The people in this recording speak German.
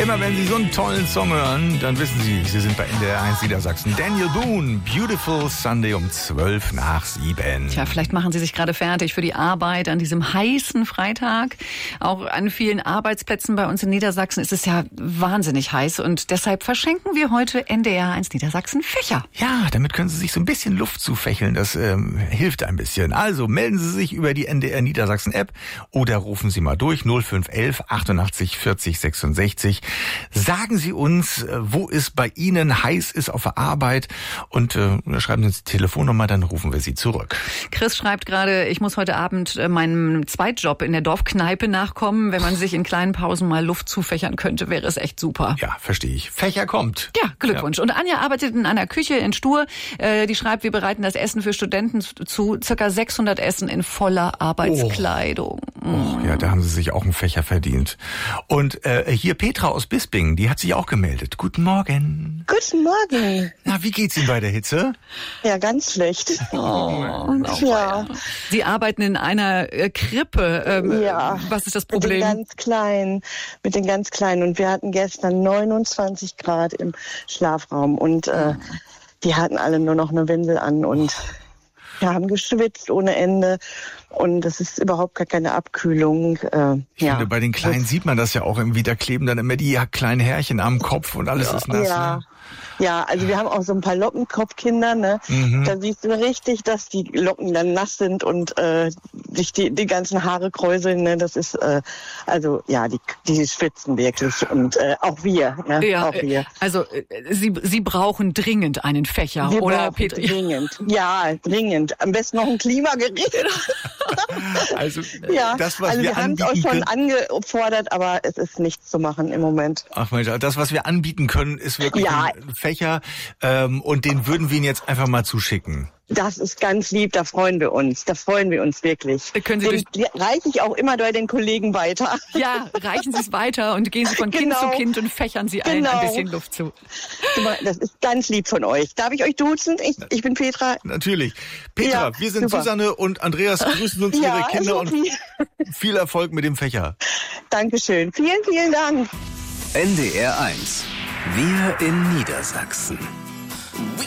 Immer wenn Sie so einen tollen Song hören, dann wissen Sie, Sie sind bei NDR 1 Niedersachsen. Daniel Boone, Beautiful Sunday um 7:12. Tja, vielleicht machen Sie sich gerade fertig für die Arbeit an diesem heißen Freitag. Auch an vielen Arbeitsplätzen bei uns in Niedersachsen ist es ja wahnsinnig heiß und deshalb verschenken wir heute NDR 1 Niedersachsen Fächer. Ja, damit können Sie sich so ein bisschen Luft zufächeln. Das hilft ein bisschen. Also melden Sie sich über die NDR Niedersachsen App oder rufen Sie mal durch 0511 88 40 66. Sagen Sie uns, wo es bei Ihnen heiß ist auf der Arbeit und schreiben Sie uns die Telefonnummer, dann rufen wir Sie zurück. Chris schreibt gerade, ich muss heute Abend meinem Zweitjob in der Dorfkneipe nachkommen. Wenn man sich in kleinen Pausen mal Luft zufächern könnte, wäre es echt super. Ja, verstehe ich. Fächer kommt. Ja, Glückwunsch. Ja. Und Anja arbeitet in einer Küche in Stur. Die schreibt, wir bereiten das Essen für Studenten zu. Circa 600 Essen in voller Arbeitskleidung. Oh, ja, da haben Sie sich auch einen Fächer verdient. Und hier Petra aus Bisping, die hat sich auch gemeldet. Guten Morgen. Guten Morgen. Na, wie geht's Ihnen bei der Hitze? Ja, ganz schlecht. Ja. Sie arbeiten in einer Krippe. Ja. Was ist das Problem? Mit den ganz Kleinen. Und wir hatten gestern 29 Grad im Schlafraum. Und die hatten alle nur noch eine Windel an. Und wir haben geschwitzt ohne Ende. Und das ist überhaupt gar keine Abkühlung. Ich finde, bei den Kleinen sieht man das ja auch irgendwie. Da kleben dann immer die kleinen Härchen am Kopf und alles ist nass. Ja. Ne? Ja, also wir haben auch so ein paar Lockenkopfkinder, ne? Mhm. Da siehst du richtig, dass die Locken dann nass sind und sich die ganzen Haare kräuseln, ne? Das ist, also ja, die schwitzen wirklich und auch wir, ne? Ja, auch wir. Also Sie brauchen dringend einen Fächer, Wir oder brauchen Peter? Dringend, ja, dringend. Am besten noch ein Klimagerät. Also ja, das, was also wir wir haben es auch anbieten schon können. angefordert, aber es ist nichts zu machen im Moment. Ach Mensch, das, was wir anbieten können, ist wirklich ein Fächer und den würden wir Ihnen jetzt einfach mal zuschicken. Das ist ganz lieb, da freuen wir uns wirklich. Können Sie den reiche ich auch immer bei den Kollegen weiter. Ja, reichen Sie es weiter und gehen Sie von Kind zu Kind und fächern Sie allen ein bisschen Luft zu. Das ist ganz lieb von euch. Darf ich euch duzen? Ich bin Petra. Natürlich. Petra, wir sind super. Susanne und Andreas grüßen uns ihre Kinder und viel Erfolg mit dem Fächer. Dankeschön. Vielen, vielen Dank. NDR 1. Wir in Niedersachsen.